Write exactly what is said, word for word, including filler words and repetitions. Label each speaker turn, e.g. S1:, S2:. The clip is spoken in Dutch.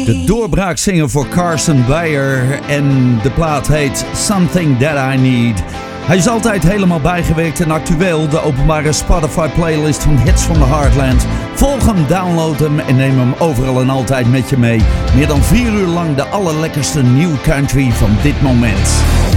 S1: De doorbraakzinger voor Carson Beyer en de plaat heet Something That I Need. Hij is altijd helemaal bijgewerkt en actueel. De openbare Spotify playlist van Hits from the Heartland. Volg hem, download hem en neem hem overal en altijd met je mee. Meer dan vier uur lang de allerlekkerste new country van dit moment.